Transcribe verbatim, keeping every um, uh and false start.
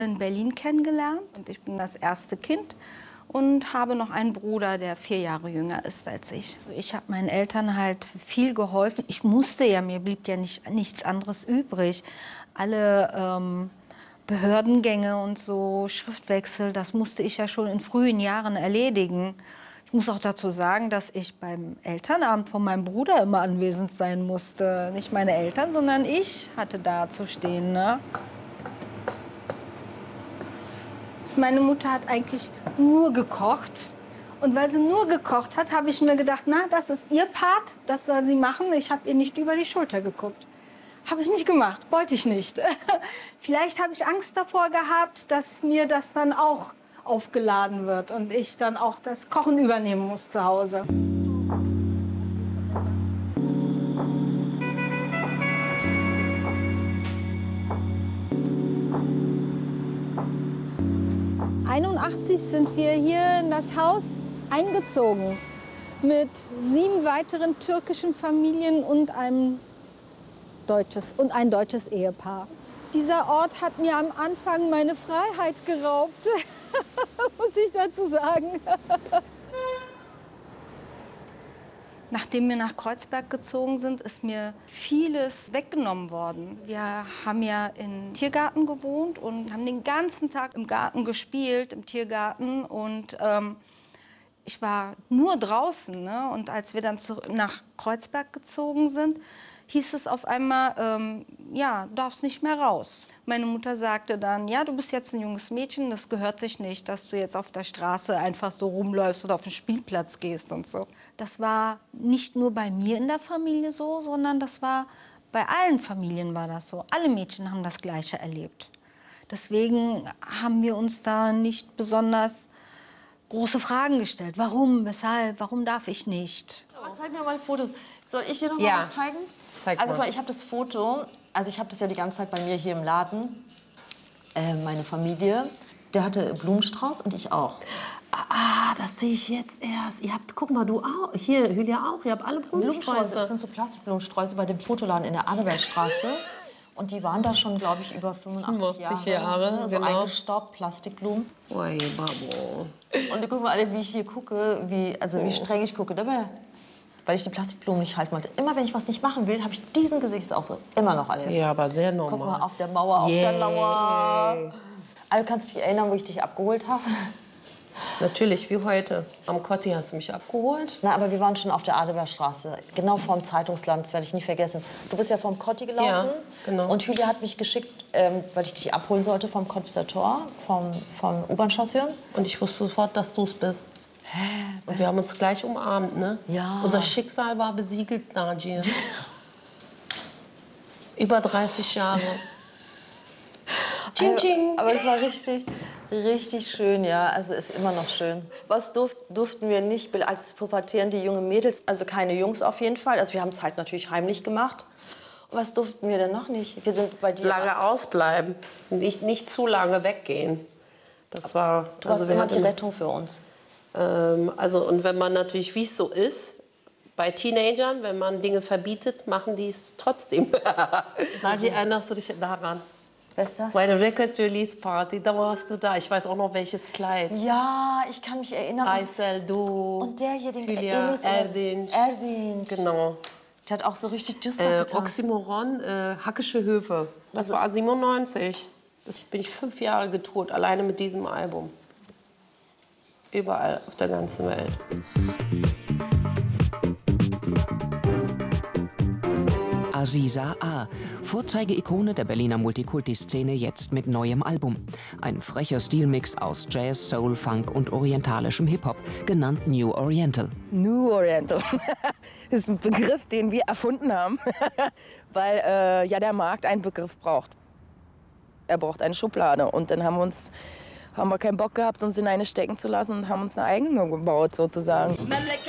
in Berlin kennengelernt. Und ich bin das erste Kind und habe noch einen Bruder, der vier Jahre jünger ist als ich. Ich habe meinen Eltern halt viel geholfen. Ich musste ja, mir blieb ja nicht, nichts anderes übrig. Alle ähm, Behördengänge und so, Schriftwechsel, das musste ich ja schon in frühen Jahren erledigen. Ich muss auch dazu sagen, dass ich beim Elternabend von meinem Bruder immer anwesend sein musste. Nicht meine Eltern, sondern ich hatte da zu stehen, ne? Meine Mutter hat eigentlich nur gekocht. Und weil sie nur gekocht hat, habe ich mir gedacht, na, das ist ihr Part, das soll sie machen. Ich habe ihr nicht über die Schulter geguckt. Habe ich nicht gemacht, wollte ich nicht. Vielleicht habe ich Angst davor gehabt, dass mir das dann auch aufgeladen wird und ich dann auch das Kochen übernehmen muss zu Hause. einundachtzig sind wir hier in das Haus eingezogen mit sieben weiteren türkischen Familien und einem deutsches und ein deutsches Ehepaar. Dieser Ort hat mir am Anfang meine Freiheit geraubt, muss ich dazu sagen. Nachdem wir nach Kreuzberg gezogen sind, ist mir vieles weggenommen worden. Wir haben ja im Tiergarten gewohnt und haben den ganzen Tag im Garten gespielt, im Tiergarten. Und ähm, ich war nur draußen, ne? Und als wir dann zu, nach Kreuzberg gezogen sind, hieß es auf einmal, ähm, ja, du darfst nicht mehr raus. Meine Mutter sagte dann, ja, du bist jetzt ein junges Mädchen, das gehört sich nicht, dass du jetzt auf der Straße einfach so rumläufst oder auf den Spielplatz gehst und so. Das war nicht nur bei mir in der Familie so, sondern das war bei allen Familien war das so. Alle Mädchen haben das Gleiche erlebt. Deswegen haben wir uns da nicht besonders große Fragen gestellt. Warum, weshalb, warum darf ich nicht? Aber zeig mir mal ein Foto. Soll ich dir noch mal Ja. was zeigen? Zeig also mal. guck mal, ich habe das Foto, also ich habe das ja die ganze Zeit bei mir hier im Laden. Äh, meine Familie, der hatte Blumenstrauß und ich auch. Ah, das sehe ich jetzt erst. Ihr habt, guck mal, du auch. Hier, Julia auch. Ihr habt alle Blumensträuße, das Blumensträuße. sind so Plastikblumensträuße bei dem Fotoladen in der Adelbertstraße. Und die waren da schon, glaube ich, über fünfundachtzig fünfzig Jahre. Jahre, ne? So genau. eingestaubt, Plastikblumen. Oi, Babo. Und guck mal, alle, wie ich hier gucke, wie, also wie streng ich gucke. Dabei, weil ich die Plastikblumen nicht halten wollte. Immer wenn ich was nicht machen will, habe ich diesen Gesichtsausdruck. Immer noch alle. Ja, aber sehr normal. Guck mal, auf der Mauer, Yes. auf der Lauer. Also, kannst du dich erinnern, wo ich dich abgeholt habe? Natürlich, wie heute. Am Kotti hast du mich abgeholt. Na, aber wir waren schon auf der Adelbertstraße, genau vorm Zeitungsland, das werde ich nie vergessen. Du bist ja vom Kotti gelaufen. Ja, genau. Und Julia hat mich geschickt, ähm, weil ich dich abholen sollte vom Cottbusser Tor, vom, vom U-Bahn-Station. Und ich wusste sofort, dass du es bist. Hä? Und wir haben uns gleich umarmt, ne? Ja. Unser Schicksal war besiegelt, Nadia. Über dreißig Jahre. Ching, ching. Aber es war richtig, richtig schön, ja. Also ist immer noch schön. Was durf, durften wir nicht als pubertierende junge Mädels, also keine Jungs auf jeden Fall. Also wir haben es halt natürlich heimlich gemacht. Und was durften wir denn noch nicht? Wir sind bei dir. Lange ausbleiben, nicht, nicht zu lange weggehen. Das war. Du warst wir immer die hatten- Rettung für uns. Ähm, also, und wenn man natürlich, wie es so ist, bei Teenagern, wenn man Dinge verbietet, machen die es trotzdem. Nadia, erinnerst du dich daran? Wer ist das? Bei der Record Release Party, da warst du da. Ich weiß auch noch, welches Kleid. Ja, ich kann mich erinnern. Aysel, du, Und der hier, den Julia, Enis oder so. Erdinç. Erdinç. Genau. Der hat auch so richtig düster Äh, getan. Oxymoron, äh, Hackische Höfe. Das war siebenundneunzig. Das bin ich fünf Jahre getourt, alleine mit diesem Album. Überall auf der ganzen Welt. Aziza A., Vorzeigeikone der Berliner Multikulti-Szene, jetzt mit neuem Album. Ein frecher Stilmix aus Jazz, Soul, Funk und orientalischem Hip-Hop, genannt New Oriental. New Oriental ist ein Begriff, den wir erfunden haben, weil äh, ja der Markt einen Begriff braucht. Er braucht eine Schublade. Und dann haben wir uns haben wir keinen Bock gehabt, uns in eine stecken zu lassen und haben uns eine eigene gebaut, sozusagen.